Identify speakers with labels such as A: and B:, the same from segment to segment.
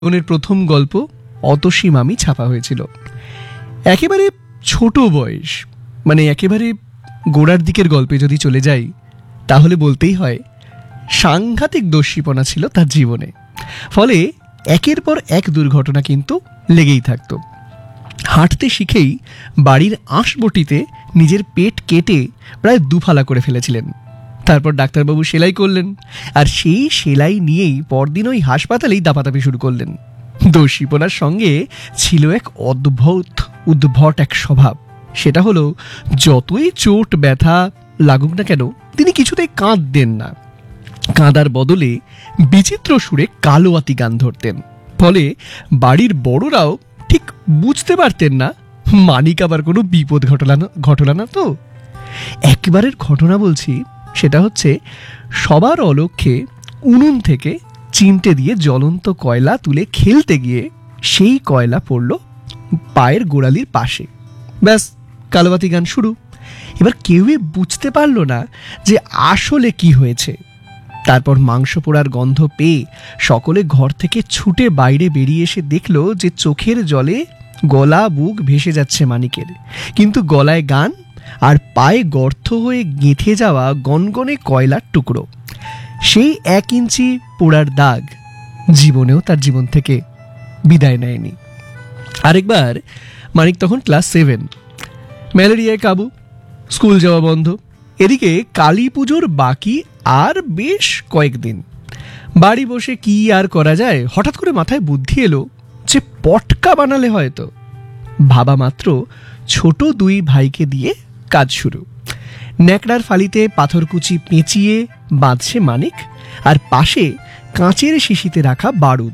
A: জীবনের প্রথম গল্প অতসী মামি ছাপা হয়েছিল। একেবারে ছোট বয়স, মানে একেবারে গোড়ার দিকের গল্পে যদি চলে যাই তাহলে বলতেই হয় সাংঘাতিক দস্যিপনা ছিল তার জীবনে। ফলে একের পর এক দুর্ঘটনা কিন্তু লেগেই থাকতো। হাঁটতে শিখেই বাড়ির আঁশবটিতে নিজের পেট কেটে প্রায় দুফালা করে ফেলেছিলেন। তারপর ডাক্তারবাবু সেলাই করলেন, আর সেই সেলাই নিয়েই পরদিন ওই হাসপাতালেই দাপাদাপি শুরু করলেন। দস্যিপনার সঙ্গে ছিল এক উদ্ভট এক স্বভাব। সেটা হলো যতই চোট ব্যথা লাগুক না কেন তিনি কিছুতেই কাঁদতেন না। কাঁদার বদলে বিচিত্র সুরে কালোয়াতি গান ধরতেন। ফলে বাড়ির বড়রাও ঠিক বুঝতে পারতেন না মানিক আবার কোনো বিপদ ঘটনা না তো। একবারের ঘটনা বলছি, সেটা হচ্ছে সবার অলক্ষ্যে উনুন থেকে চিমটে দিয়ে জ্বলন্ত কয়লা তুলে খেলতে গিয়ে সেই কয়লা পড়ল পায়ের গোড়ালির পাশে। ব্যাস, কালোবাতি গান শুরু। এবার কেউই বুঝতে পারল না যে আসলে কি হয়েছে। তারপর মাংস পোড়ার গন্ধ পেয়ে সকলে ঘর থেকে ছুটে বাইরে বেরিয়ে এসে দেখল যে চোখের জলে গলা বুক ভেসে যাচ্ছে মানিকের, কিন্তু গলায় গান আর পায়ে গর্ত হয়ে গেঁথে যাওয়া গনগনে কয়লার টুকরো। সেই 1 ইঞ্চি পোড়ার দাগ জীবনেও তার জীবন থেকে বিদায় নেয়নি। আরেকবার মানিক তখন ক্লাস 7, ম্যালেরিয়ায় কাবু, স্কুল যাওয়া বন্ধ। এদিকে কালী পুজোর বাকি আর বেশ কয়েকদিন। বাড়ি বসে কি আর করা যায়, হঠাৎ করে মাথায় বুদ্ধি এলো যে পটকা বানালে হয়তো। ভাবা মাত্র ছোট 2 ভাইকে দিয়ে কাজ শুরু। ন্যাকড়ার ফালিতে পাথরকুচি পেঁচিয়ে বাঁধছে মানিক, আর পাশে কাঁচের শিশিতে রাখা বারুদ।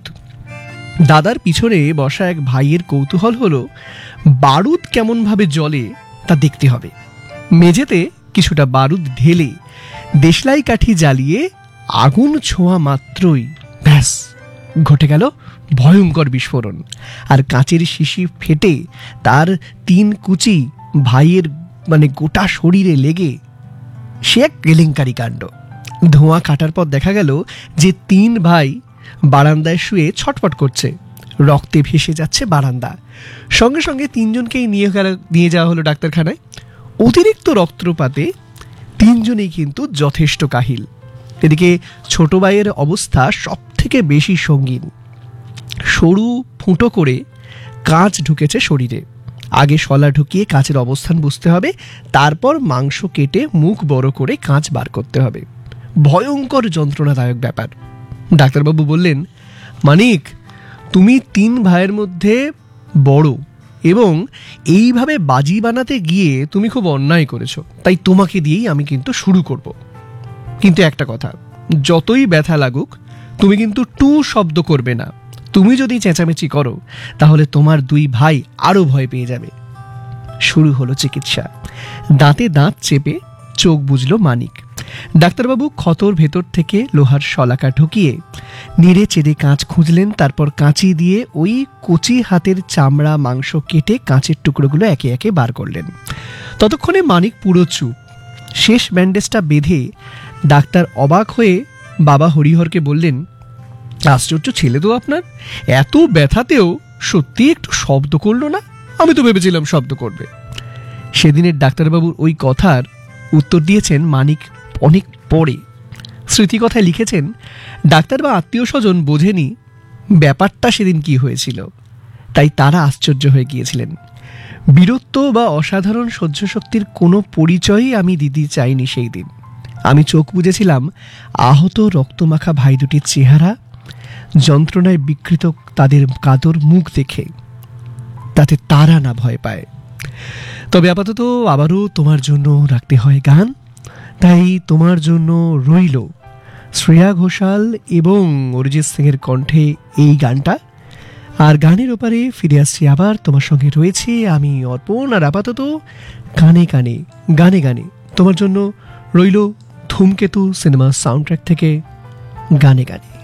A: দাদার পিছনে বসা এক ভাইয়ের কৌতূহল হলো বারুদ কেমন ভাবে জ্বলে তা দেখতে হবে। মেঝেতে কিছুটা বারুদ ঢেলে দেশলাই কাঠি জ্বালিয়ে আগুন ছোঁয়া মাত্রই ব্যাস, ঘটে গেল ভয়ঙ্কর বিস্ফোরণ। আর কাঁচের শিশি ফেটে তার 3 কুচি ভাইয়ের গোটা শরীরে লেগে সে এক কেলেঙ্কারি কাণ্ড। ধোঁয়া কাটার পর দেখা গেল যে 3 ভাই বারান্দায় শুয়ে ছটফট করছে, রক্তে ভেসে যাচ্ছে বারান্দা। সঙ্গে সঙ্গে 3 জনকেই নিয়ে যাওয়া হলো ডাক্তারখানায়। অতিরিক্ত রক্তপাতে 3 জনেই কিন্তু যথেষ্ট কাহিল। এদিকে ছোট ভাইয়ের অবস্থা সব থেকে বেশি সঙ্গীন। সরু ফুটো করে কাঁচ ঢুকেছে শরীরে। আগে শলা ঢুকিয়ে কাঁচের অবস্থান বুঝতে হবে, তারপর মাংস কেটে মুখ বড় করে কাঁচ বার করতে হবে। ভয়ঙ্কর যন্ত্রণাদায়ক ব্যাপার। ডাক্তারবাবু বললেন, মানিক, তুমি 3 ভাইয়ের মধ্যে বড় এবং এইভাবে বাজি বানাতে গিয়ে তুমি খুব অন্যায় করেছো, তাই তোমাকে দিয়েই আমি কিন্তু শুরু করব। কিন্তু একটা কথা, যতই ব্যথা লাগুক তুমি কিন্তু টু শব্দ করবে না। তুমি যদি চেঁচামেচি করো তাহলে তোমার 2 ভাই আরো ভয় পেয়ে যাবে। শুরু হলো চিকিৎসা। দাঁতে দাঁত চেপে চোখ বুঝলো মানিক। ডাক্তারবাবু ক্ষতর ভেতর থেকে লোহার শলাকা ঢুকিয়ে নেড়ে চেড়ে কাঁচ খুঁজলেন। তারপর কাঁচি দিয়ে ওই কচি হাতের চামড়া মাংস কেটে কাঁচের টুকরোগুলো একে একে বার করলেন। ততক্ষণে মানিক পুরো চুপ। শেষ ব্যান্ডেজটা বেঁধে ডাক্তার অবাক হয়ে বাবা হরিহরকে বললেন, আশ্চর্য ছেলে তো আপনার, এত ব্যথাতেও সত্যি একটু শব্দ করলো না? আমি তো ভেবেছিলাম শব্দ করবে। সেদিনের ডাক্তারবাবুর ওই কথার উত্তর দিয়েছেন মানিক অনেক পরে। স্মৃতিকথায় লিখেছেন, ডাক্তার বা আত্মীয় স্বজন বোঝেনি ব্যাপারটা সেদিন কি হয়েছিল, তাই তারা আশ্চর্য হয়ে গিয়েছিলেন। বীরত্ব বা অসাধারণ সহ্য শক্তির কোনো পরিচয়ই আমি দিতে চাইনি সেই দিন। আমি চোখ বুজেছিলাম আহত রক্তমাখা ভাই দুটির চেহারা, যন্ত্রণায় বিকৃত তাদের কাতর মুখ দেখে, তাতে তারা না ভয় পায়। তবে আপাতত আবারও তোমার জন্য রাখতে হয় গান, তাই তোমার জন্য রইল শ্রেয়া ঘোষাল এবং অরিজিৎ সিংয়ের কণ্ঠে এই গানটা। আর গানের ওপারে ফিরে আসছি আবার, তোমার সঙ্গে রয়েছে আমি অর্পণ। আর আপাতত গানে গানে গানে গানে তোমার জন্য রইল ধূমকেতু সিনেমা সাউন্ডট্র্যাক থেকে গানে গানে।